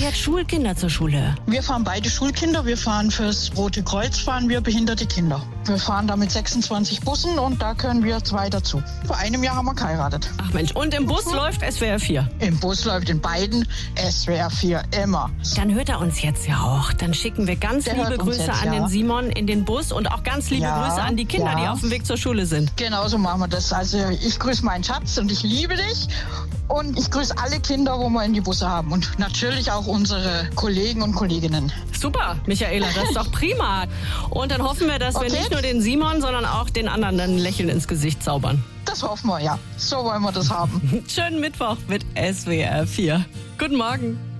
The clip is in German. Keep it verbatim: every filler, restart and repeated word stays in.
fährt Schulkinder zur Schule? Wir fahren beide Schulkinder. Wir fahren fürs Rote Kreuz, fahren wir behinderte Kinder. Wir fahren da mit sechsundzwanzig Bussen und da können wir zwei dazu. Vor einem Jahr haben wir geheiratet. Ach Mensch, und im Bus mhm. läuft S W R vier? Im Bus läuft in beiden S W R vier, immer. Dann hört er uns jetzt ja auch. Dann schicken wir ganz Der liebe Grüße jetzt, an ja. den Simon in den Bus und auch ganz liebe Ja, Grüße an die Kinder, ja. die auf dem Weg zur Schule sind. Genau so machen wir das. Also ich grüße meinen Schatz und ich liebe dich. Und ich grüße alle Kinder, wo wir in die Busse haben. Und natürlich auch unsere Kollegen und Kolleginnen. Super, Michaela, das ist doch prima. Und dann hoffen wir, dass Okay. wir nicht nur den Simon, sondern auch den anderen ein Lächeln ins Gesicht zaubern. Das hoffen wir, ja. So wollen wir das haben. Schönen Mittwoch mit S W R vier. Guten Morgen.